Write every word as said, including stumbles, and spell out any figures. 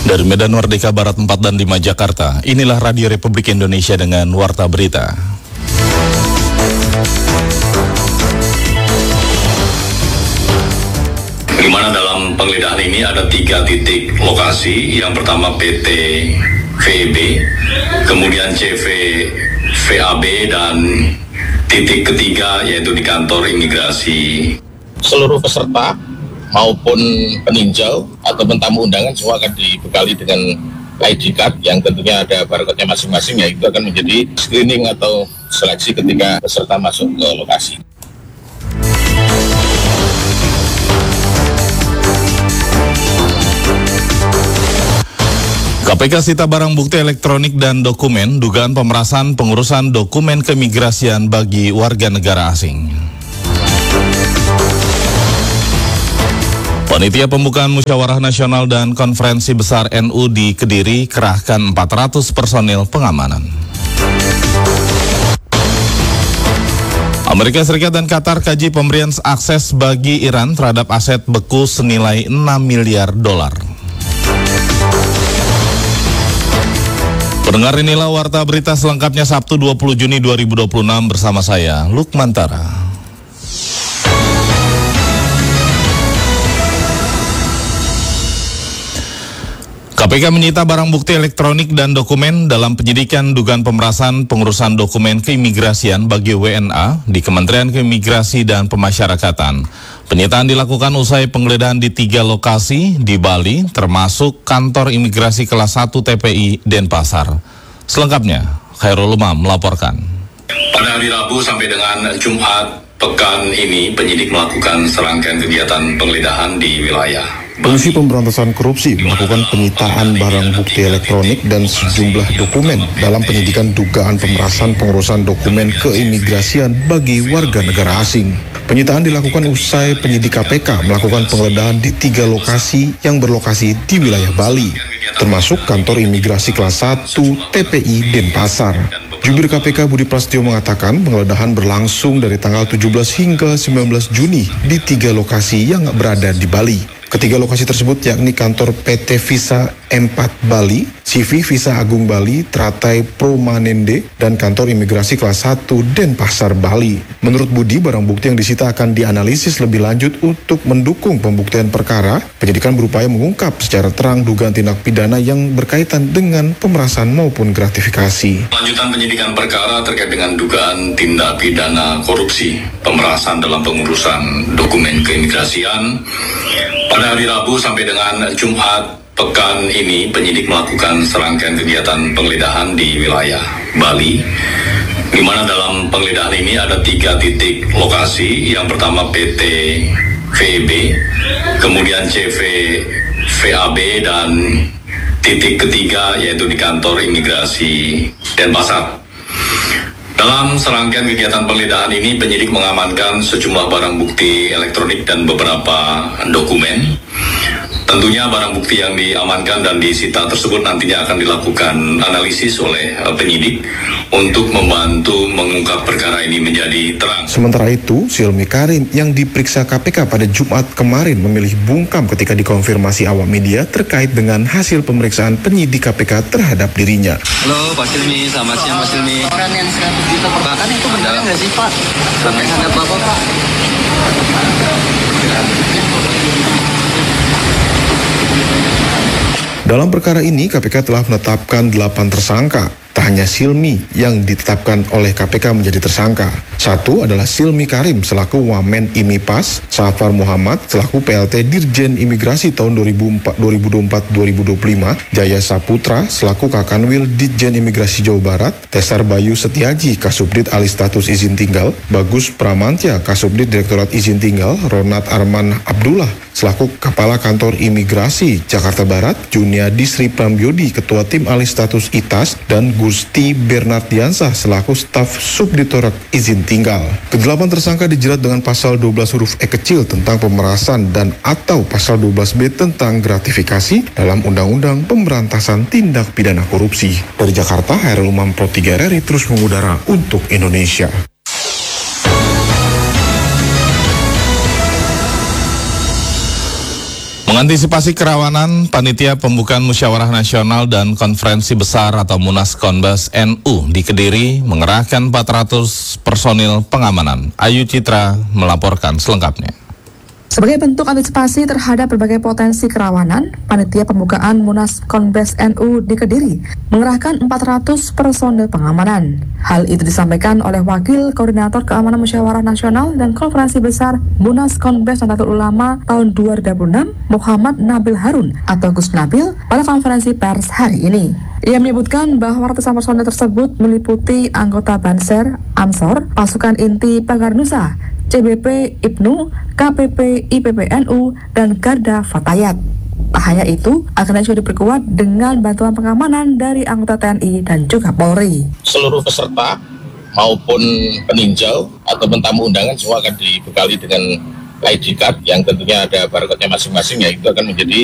Dari Medan Merdeka Barat empat dan lima Jakarta, inilah Radio Republik Indonesia dengan Warta Berita. Di mana dalam penggeledahan ini ada tiga titik lokasi. Yang pertama P T V E B, kemudian C V V A B, dan titik ketiga yaitu di kantor imigrasi. Seluruh peserta maupun peninjau ataupun tamu undangan semua akan dibekali dengan I D card yang tentunya ada barcode-nya masing-masing, ya itu akan menjadi screening atau seleksi ketika peserta masuk ke lokasi. K P K sita barang bukti elektronik dan dokumen dugaan pemerasan pengurusan dokumen keimigrasian bagi warga negara asing. Panitia Pembukaan Musyawarah Nasional dan Konferensi Besar N U di Kediri kerahkan empat ratus personil pengamanan. Amerika Serikat dan Qatar kaji pemberian akses bagi Iran terhadap aset beku senilai enam miliar dolar. Pendengar, inilah Warta Berita selengkapnya Sabtu dua puluh Juni dua ribu dua puluh enam bersama saya, Lukman Tara. K P K menyita barang bukti elektronik dan dokumen dalam penyidikan dugaan pemerasan pengurusan dokumen keimigrasian bagi W N A di Kementerian Keimigrasi dan Pemasyarakatan. Penyitaan dilakukan usai penggeledahan di tiga lokasi di Bali, termasuk kantor imigrasi kelas satu T P I Denpasar. Selengkapnya, Khairul Umam melaporkan. Pada hari Rabu sampai dengan Jumat pekan ini, penyidik melakukan serangkaian kegiatan penggeledahan di wilayah Komisi Pemberantasan Korupsi melakukan penyitaan barang bukti elektronik dan sejumlah dokumen dalam penyidikan dugaan pemerasan pengurusan dokumen keimigrasian bagi warga negara asing. Penyitaan dilakukan usai penyidik K P K melakukan penggeledahan di tiga lokasi yang berlokasi di wilayah Bali, termasuk kantor imigrasi kelas satu T P I Denpasar. Jubir K P K Budi Prasetyo mengatakan penggeledahan berlangsung dari tanggal tujuh belas hingga sembilan belas Juni di tiga lokasi yang berada di Bali. Ketiga lokasi tersebut yakni kantor P T Visa empat Bali, C V Visa Agung Bali, Teratai Promanende, dan kantor imigrasi kelas satu Denpasar Bali. Menurut Budi, barang bukti yang disita akan dianalisis lebih lanjut untuk mendukung pembuktian perkara. Penyidikan berupaya mengungkap secara terang dugaan tindak pidana yang berkaitan dengan pemerasan maupun gratifikasi. Lanjutan penyidikan perkara terkait dengan dugaan tindak pidana korupsi, pemerasan dalam pengurusan dokumen keimigrasian. Pada hari Rabu sampai dengan Jumat pekan ini, penyidik melakukan serangkaian kegiatan penggeledahan di wilayah Bali, di mana dalam penggeledahan ini ada tiga titik lokasi. Yang pertama P T V E B, kemudian C V V A B, dan titik ketiga yaitu di kantor imigrasi Denpasar. Dalam serangkaian kegiatan penggeledahan ini, penyidik mengamankan sejumlah barang bukti elektronik dan beberapa dokumen. Tentunya barang bukti yang diamankan dan disita tersebut nantinya akan dilakukan analisis oleh uh, penyidik untuk membantu mengungkap perkara ini menjadi terang. Sementara itu, Silmi Karim yang diperiksa K P K pada Jumat kemarin memilih bungkam ketika dikonfirmasi awak media terkait dengan hasil pemeriksaan penyidik K P K terhadap dirinya. Halo Pak Silmi, selamat siang Pak Silmi. Orang yang seratus juta per bahkan itu benar nggak sih Pak? Sampai hadap Bapak Pak. Dalam perkara ini, K P K telah menetapkan delapan tersangka. Tak hanya Silmi yang ditetapkan oleh K P K menjadi tersangka. Satu adalah Silmi Karim selaku Wamen Imipas, Safar Muhammad selaku P L T Dirjen Imigrasi tahun dua ribu dua puluh empat sampai dua ribu dua puluh lima, Jaya Saputra selaku Kakanwil Ditjen Imigrasi Jawa Barat, Tesar Bayu Setiaji Kasubdit Alih Status Izin Tinggal, Bagus Pramantya Kasubdit Direktorat Izin Tinggal, Ronat Arman Abdullah selaku Kepala Kantor Imigrasi Jakarta Barat, Juniadi Sri Prambiodi Ketua Tim Alih Status I T A S, dan Gusti Bernardiansah selaku Staf Subditorat Izin Tinggal. Kedelapan tersangka dijerat dengan pasal dua belas huruf E kecil tentang pemerasan dan atau pasal dua belas B tentang gratifikasi dalam Undang-Undang Pemberantasan Tindak Pidana Korupsi. Dari Jakarta, Khairul Umam Pro tiga R R I terus mengudara untuk Indonesia. Mengantisipasi kerawanan, Panitia Pembukaan Musyawarah Nasional dan Konferensi Besar atau Munas Konbes N U di Kediri mengerahkan empat ratus personil pengamanan. Ayu Citra melaporkan selengkapnya. Sebagai bentuk antisipasi terhadap berbagai potensi kerawanan, Panitia Pembukaan Munas Konbes N U di Kediri mengerahkan empat ratus personil pengamanan. Hal itu disampaikan oleh Wakil Koordinator Keamanan Musyawarah Nasional dan Konferensi Besar Munas Konbes Nahdlatul Ulama tahun dua ribu dua puluh enam, Muhammad Nabil Harun atau Gus Nabil, pada konferensi pers hari ini. Ia menyebutkan bahwa ratusan personil tersebut meliputi anggota Banser, Ansor, Pasukan Inti Pagar Nusa, C B P Ibnu, K P P I P P N U, dan Garda Fatayat. Tak hanya itu, akan juga diperkuat dengan bantuan pengamanan dari anggota T N I dan juga Polri. Seluruh peserta maupun peninjau ataupun tamu undangan semua akan dibekali dengan I D card yang tentunya ada barcode-nya masing-masing, ya itu akan menjadi